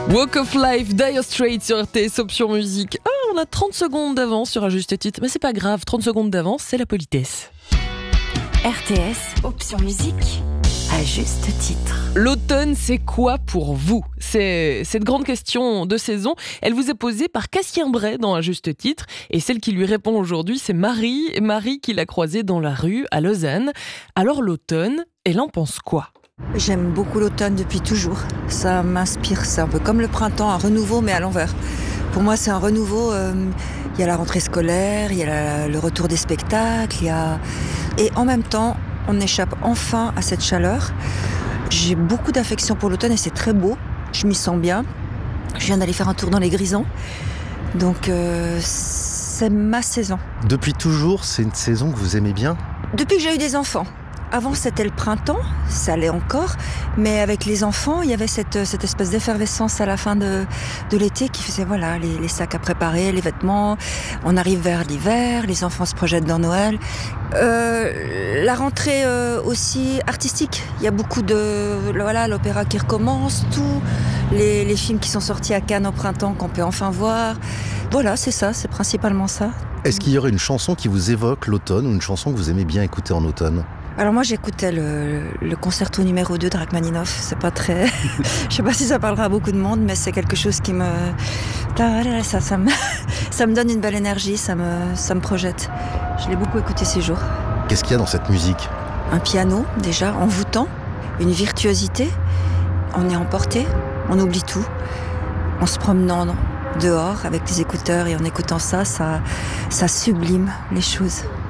Walk of Life, Dire Straits sur RTS Option Musique. Ah, on a 30 secondes d'avance sur un juste titre. Mais c'est pas grave, 30 secondes d'avance, c'est la politesse. RTS Option Musique, à juste titre. L'automne, c'est quoi pour vous ? C'est cette grande question de saison. Elle vous est posée par Cassien Bray dans un juste titre. Et celle qui lui répond aujourd'hui, c'est Marie. Marie qui l'a croisée dans la rue à Lausanne. Alors l'automne, elle en pense quoi ? J'aime beaucoup l'automne depuis toujours. Ça m'inspire, c'est un peu comme le printemps, un renouveau mais à l'envers. Pour moi, c'est un renouveau. Il y a la rentrée scolaire, il y a le retour des spectacles, et en même temps, on échappe enfin à cette chaleur. J'ai beaucoup d'affection pour l'automne et c'est très beau. Je m'y sens bien. Je viens d'aller faire un tour dans les Grisons. Donc, c'est ma saison. Depuis toujours, c'est une saison que vous aimez bien ? Depuis que j'ai eu des enfants. Avant, c'était le printemps, ça allait encore, mais avec les enfants, il y avait cette espèce d'effervescence à la fin de l'été qui faisait, voilà, les sacs à préparer, les vêtements. On arrive vers l'hiver, les enfants se projettent dans Noël. La rentrée aussi artistique, il y a beaucoup l'opéra qui recommence, les films qui sont sortis à Cannes au printemps qu'on peut enfin voir. Voilà, c'est ça, c'est principalement ça. Est-ce qu'il y aurait une chanson qui vous évoque l'automne ou une chanson que vous aimez bien écouter en automne ? Alors moi j'écoutais le concerto numéro 2 de Rachmaninoff, c'est pas très... Je sais pas si ça parlera à beaucoup de monde, mais c'est quelque chose qui me... Ça me donne une belle énergie, ça me projette. Je l'ai beaucoup écouté ces jours. Qu'est-ce qu'il y a dans cette musique ? Un piano déjà, envoûtant, une virtuosité, on est emporté, on oublie tout. En se promenant dehors avec des écouteurs et en écoutant ça sublime les choses.